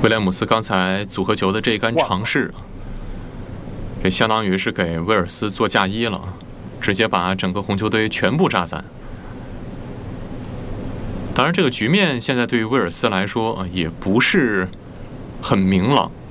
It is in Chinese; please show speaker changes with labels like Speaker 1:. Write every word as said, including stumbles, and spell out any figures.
Speaker 1: 威廉姆斯刚才组合球的这一杆尝试，这相当于是给威尔斯做嫁衣了，直接把整个红球队全部炸散。当然，这个局面现在对于威尔斯来说也不是很明朗。